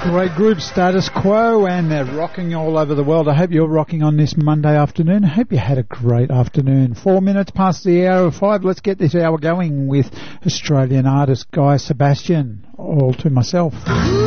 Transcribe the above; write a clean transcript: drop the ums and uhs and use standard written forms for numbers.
Great group, Status Quo, and they're rocking all over the world. I hope you're rocking on this Monday afternoon. I hope you had a great afternoon. 4 minutes past the hour of 5. Let's get this hour going with Australian artist Guy Sebastian, all to myself.